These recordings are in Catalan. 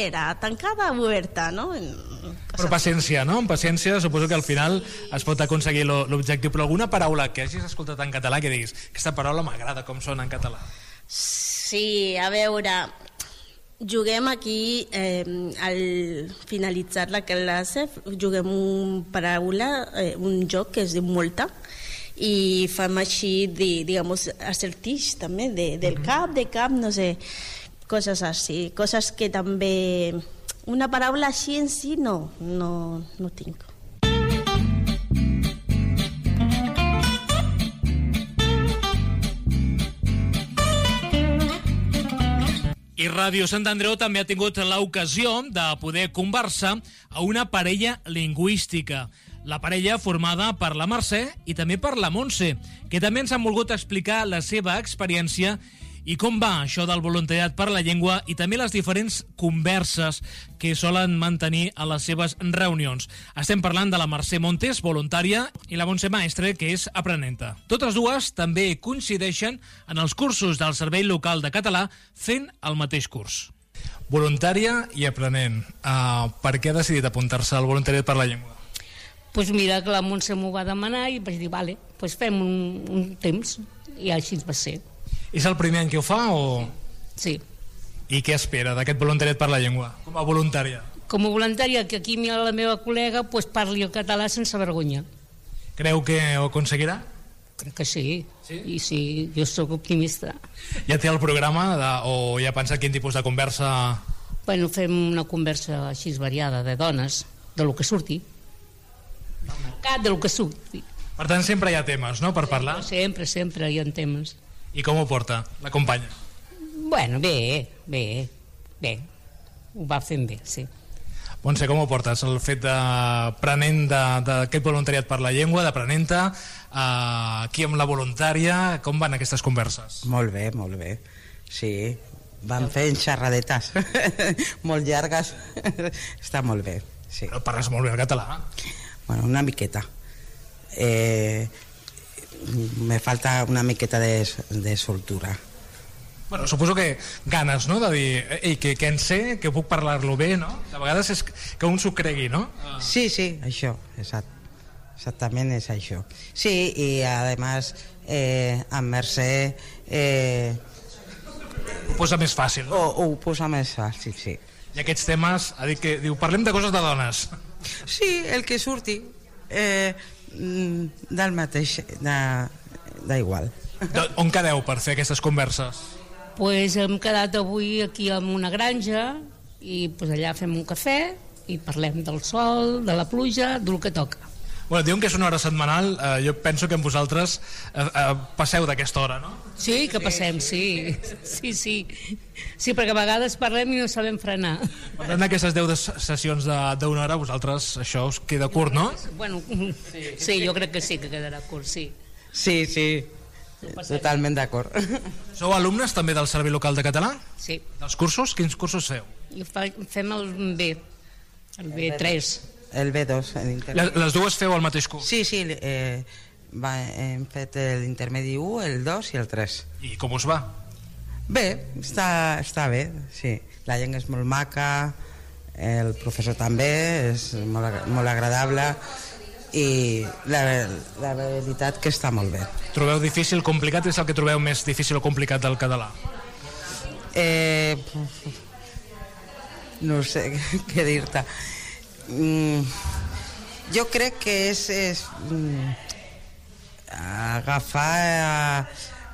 era? Tancada o oberta, no? Però paciència, no? Amb paciència suposo que al final es pot aconseguir l'objectiu. Però alguna paraula que hagis escoltat en català que diguis, aquesta paraula m'agrada com sona en català? Sí, a veure, juguem aquí, al finalitzar la classe, juguem un joc que es diu Molta, i fem així, digamos, acertix també, del cap, no sé, coses així, coses que també... Una paraula així en si no tinc. I Ràdio Sant Andreu també ha tingut l'ocasió de poder conversar a una parella lingüística. La parella formada per la Mercè i també per la Montse, que també ens han volgut explicar la seva experiència i com va això del voluntariat per la llengua i també les diferents converses que solen mantenir a les seves reunions. Estem parlant de la Mercè Montes, voluntària, i la Montse Maestre, que és aprenenta. Totes dues també coincideixen en els cursos del Servei Local de Català fent el mateix curs. Voluntària i aprenent. Per què ha decidit apuntar-se al voluntariat per la llengua? Pues mira, que la Montse m'ho va demanar i vaig dir, vale, pues fem un temps, i així va ser. És el primer any que ho fa o...? Sí. I què espera d'aquest voluntariat per la llengua, com a voluntària? Com a voluntària, que aquí la meva col·lega pues, parli el català sense vergonya. Creu que ho aconseguirà? Crec que sí. I sí, jo sóc optimista. Ja té el programa o ja pensa quin tipus de conversa... Bueno, fem una conversa així variada de dones, de lo que surti. Del mercat, de lo que surti. Per tant, sempre hi ha temes, no?, per parlar? Sempre hi ha temes. I com ho porta, la companya? Bueno, bé. Ho va fent bé, sí. Montse, com ho portes, el fet d'aprenent d'aquest voluntariat per la llengua, d'aprenenta, aquí amb la voluntària, com van aquestes converses? Molt bé, sí. Van fent xerradetes molt llargues. Està molt bé, sí. Però parles molt bé el català? Bueno, una miqueta. Me falta una miqueta de soltura. Bueno, suposo que ganes, no?, de dir, ei, que en sé, que puc parlar-lo bé, no? De vegades és que un s'ho cregui, no? Sí, això, exactament és això. Sí, i además amb Mercè ho posa més fàcil, no? Ho posa més fàcil, sí. I aquests temes, ha dit que diu, parlem de coses de dones. Sí, el que surti del mateix, d'igual. On quedeu per fer aquestes converses? Pues hem quedat avui aquí en una granja i pues allà fem un cafè i parlem del sol, de la pluja, del que toca. Bueno, diuen que és una hora setmanal, jo penso que amb vosaltres passeu d'aquesta hora, no? Sí, que passem, sí. Sí, perquè a vegades parlem i no sabem frenar. Per tant, aquestes 10 sessions d'una hora, vosaltres això us queda curt, no? Bueno, sí, jo crec que sí que quedarà curt, sí. Sí, totalment d'acord. Sou alumnes també del Servei Local de Català? Sí. Dels cursos? Quins cursos feu? Fem el B, el B3. El B2. Les dues feu el mateix curs? Sí, hem fet l'intermedi 1, el 2 i el 3. I com us va? Bé, està bé, sí. La llengua és molt maca, el professor també és molt agradable i la veritat que està molt bé. Trobeu difícil, complicat? És el que trobeu més difícil o complicat del català? No sé què dir-te. Jo crec que és agafar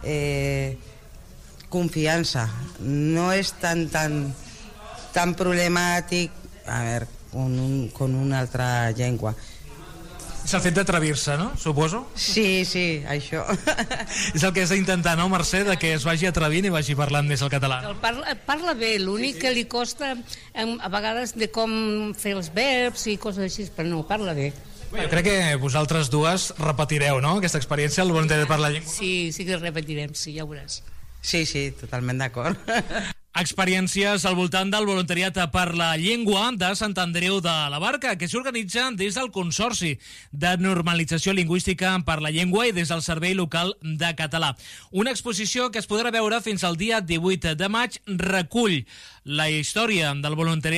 confiança. No és tan problemàtic con una altra llengua. És el fet d'atrevir-se, no? Suposo? Sí, això. És el que has d'intentar, no, Mercè? De que es vagi atrevint i vagi parlant més el català. Parla bé, l'únic que li costa a vegades de com fer els verbs i coses així, però no, parla bé. Jo crec que vosaltres dues repetireu, no?, aquesta experiència, el voluntariat per la llengua. Sí que repetirem, sí, ja ho veuràs. Sí, totalment d'acord. Experiències al voltant del voluntariat per la llengua de Sant Andreu de la Barca, que s'organitza des del Consorci de Normalització Lingüística per la Llengua i des del Servei Local de Català. Una exposició que es podrà veure fins al dia 18 de maig recull la història del voluntariat